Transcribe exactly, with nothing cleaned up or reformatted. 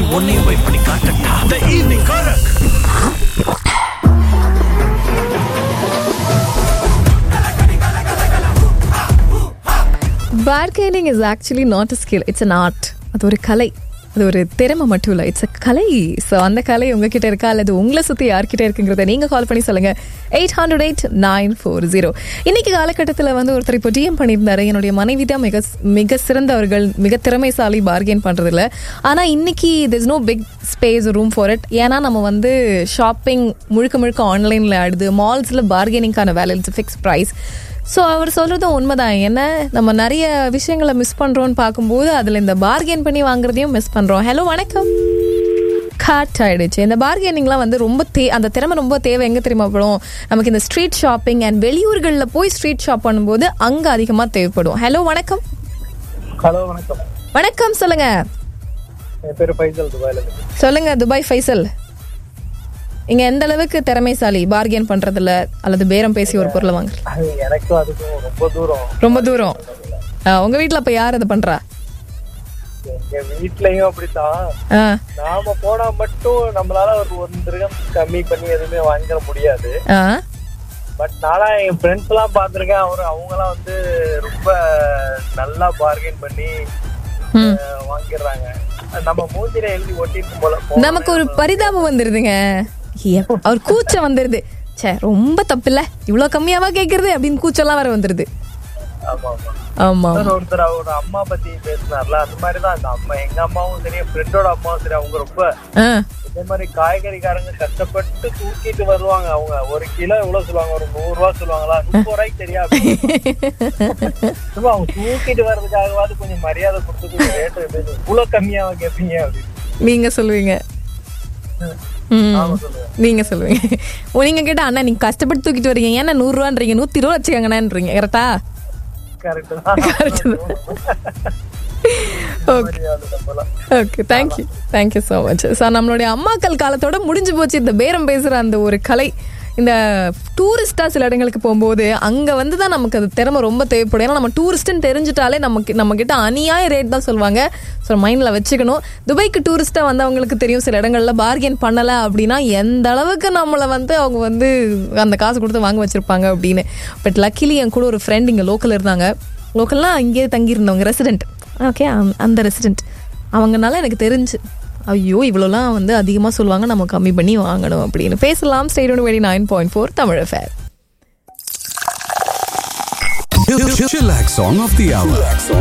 உன்னையும் போய் பண்ணி காட்டட்டா. The evening Korak. Bargaining is actually not a skill, it's an art. அது ஒரு கலை, அது ஒரு திறமை மட்டும் இல்லை, இட்ஸ் அ கலை. ஸோ அந்த கலை உங்ககிட்ட இருக்கா அல்லது உங்களை சுற்றி யார்கிட்ட இருக்குங்கிறத நீங்கள் கால் பண்ணி சொல்லுங்கள். Eight hundred eight nine four zero. இன்னைக்கு காலகட்டத்தில் வந்து ஒருத்தர் இப்போ டிஎம் பண்ணியிருந்தாரு, என்னுடைய மனைவி தான் மிக மிக சிறந்தவர்கள், மிக திறமைசாலி பார்கெயின் பண்ணுறதில்ல. ஆனால் இன்னைக்கு there's no big space room for it. ஏன்னா நம்ம வந்து ஷாப்பிங் முழுக்க முழுக்க ஆன்லைனில் ஆடுது. மால்ஸில் பார்கெனிங்கான வேலை, இட்ஸ் ஃபிக்ஸ் ப்ரைஸ். ஸோ அவர் சொல்கிறதும் உண்மைதான். என்ன நம்ம நிறைய விஷயங்களை மிஸ் பண்ணுறோன்னு பார்க்கும்போது அதில் இந்த பார்கெயின் பண்ணி வாங்குறதையும் மிஸ் பண்ணுறோம். ஹலோ வணக்கம். காட் ஆயிடுச்சு. இந்த பார்கெனிங்லாம் வந்து ரொம்ப தே அந்த திறமை ரொம்ப தேவை. எங்கே தெரியுமா படும்? நமக்கு இந்த ஸ்ட்ரீட் ஷாப்பிங் அண்ட் வெளியூர்களில் போய் ஸ்ட்ரீட் ஷாப் பண்ணும்போது அங்கே அதிகமாக தேவைப்படும். ஹலோ வணக்கம். ஹலோ வணக்கம். வணக்கம், சொல்லுங்க. என் பேர் ஃபைசல், துபாயில இருந்து. சொல்லுங்க துபாய் ஃபைசல். இங்க எந்த அளவுக்கு திறமைசாலி பார்கெயின் பண்றதுல அல்லது பேரம் பேசி ஒரு பொருளை வாங்குறது? எனக்கும் அதுக்கும் ரொம்ப தூரம். ரொம்ப தூரம். உங்க வீட்டுல அப்ப யார் அதை பண்றா? எங்க வீட்லயும் அப்படித்தான். நாம போனா மட்டும் நம்மளால ஒரு ஒன்று திரகம் கம்மி பண்ணி எதுவுமே வாங்கிட முடியாது. பட் நானா என் ஃப்ரெண்ட்ஸ் எல்லாம் பாத்திருக்கேன், அவரு அவங்க எல்லாம் வந்து ரொம்ப நல்லா பார்கெயின் பண்ணி வாங்கிடுறாங்க. நம்ம மூஞ்சில எழுதி ஒட்டிட்டு போல நமக்கு ஒரு பரிதாபம் வந்துருதுங்க. அவர் கூச்சம் வந்துருது, சே ரொம்ப தப்பு இல்ல, இவ்வளவு கம்மியாவா கேக்குறது அப்படின்னு கூச்சம்லாம் வர வந்துருது. ஆமா ஆமா. ஒருத்தர் அவரோட அம்மா பத்தி பேசினார்ல, அந்த மாதிரிதான் அந்த அம்மா, எங்க அம்மாவும் சரி ஃப்ரெண்டோட அம்மாவும் சரி, அவங்க ரொம்ப இதே மாதிரி காய்கறிக்காரங்க கஷ்டப்பட்டு தூக்கிட்டு வருவாங்க. அவங்க ஒரு கிலோ எவ்வளவு சொல்லுவாங்க, ஒரு நூறு ரூபாய் சொல்லுவாங்களா, முப்பது ரூபாய்க்கு தெரியாது. அவங்க தூக்கிட்டு வர்றதுக்காகவாது கொஞ்சம் மரியாதை கொடுத்து ரேட்டு இவ்வளவு கம்மியாவா கேட்பீங்க அப்படின்னு நீங்க சொல்லுவீங்க. நீங்க சொல்லுவீங்க. நீங்க கேட்டா அண்ணா நீங்க கஷ்டப்பட்டு தூக்கிட்டு வரீங்க, ஏன்னா நூறு ரூபான்றீங்க, நூத்தி இருபது வச்சுக்கங்கண்ணான்றீங்க. கரெக்டா? Okay, thank you thank you so much. Sir, நம்மளுடைய அம்மாக்கள் காலத்தோட முடிஞ்சு போச்சு இந்த பேரம் பேசுற அந்த ஒரு கலை. இந்த டூரிஸ்டா சில இடங்களுக்கு போகும்போது அங்க வந்து தான் நமக்கு அது திறமை ரொம்ப தேவைப்படும். ஏன்னா நம்ம டூரிஸ்ட்னு தெரிஞ்சுட்டாலே நமக்கு நம்ம கிட்ட அநியாய ரேட் தான் சொல்லுவாங்க. ஸோ மைண்ட்ல வச்சுக்கணும். துபாய்க்கு டூரிஸ்டா வந்தவங்களுக்கு தெரியும், சில இடங்கள்ல பார்கெயின் பண்ணல அப்படின்னா எந்த அளவுக்கு நம்மளை வந்து அவங்க வந்து அந்த காசு கொடுத்து வாங்க வச்சிருப்பாங்க அப்படின்னு. பட் லக்கிலி என் கூட ஒரு ஃப்ரெண்ட் இங்க லோக்கல் இருந்தாங்க. லோக்கல்லாம் இங்கேயே தங்கியிருந்தவங்க, ரெசிடென்ட். ஓகே, அந்த ரெசிடென்ட் அவங்கனால எனக்கு தெரிஞ்சு, ஐயோ இவ்வளோலாம் வந்து அதிகமாக சொல்லுவாங்க, நம்ம கம்மி பண்ணி வாங்கணும் அப்படின்னு. பேசலாம். State twenty nine point four Tamil FM. Chillax song of the hour.